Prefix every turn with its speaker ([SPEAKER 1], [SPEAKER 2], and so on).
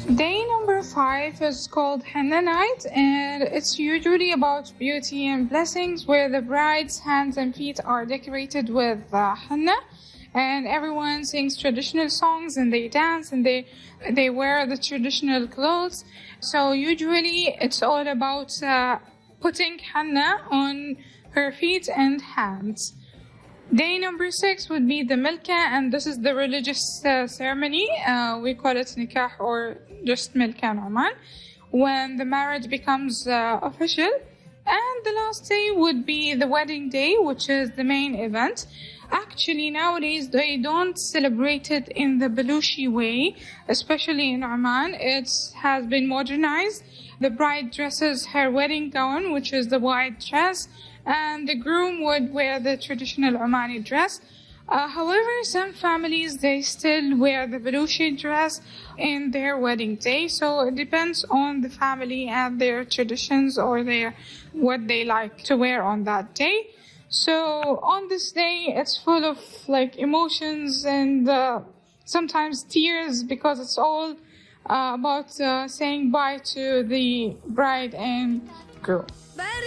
[SPEAKER 1] Day number 5 is called Henna Night, and it's usually about beauty and blessings, where the bride's hands and feet are decorated with henna, and everyone sings traditional songs and they dance and they wear the traditional clothes. So usually it's all about putting henna on her feet and hands. Day number 6 would be the milka, and this is the religious ceremony. We call it nikah or just milka in Oman, when the marriage becomes official. And the last day would be the wedding day, which is the main event. Actually, nowadays, they don't celebrate it in the Baluchi way, especially in Oman. It has been modernized. The bride dresses her wedding gown, which is the white dress, and the groom would wear the traditional Omani dress. However, some families, they still wear the Baluchi dress in their wedding day. So it depends on the family and their traditions or what they like to wear on that day. So on this day, it's full of emotions and sometimes tears, because it's all about saying bye to the bride and groom.